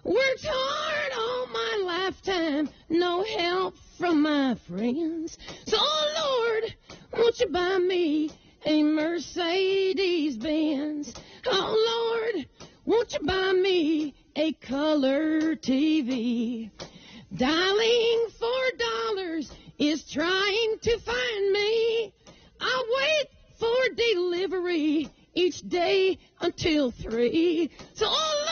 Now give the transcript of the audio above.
Worked hard all my lifetime, no help from my friends. So, oh Lord, won't you buy me a Mercedes-Benz? Oh Lord, won't you buy me a color TV? Dialing $4 is trying to find me. I wait for delivery each day until 3. So, oh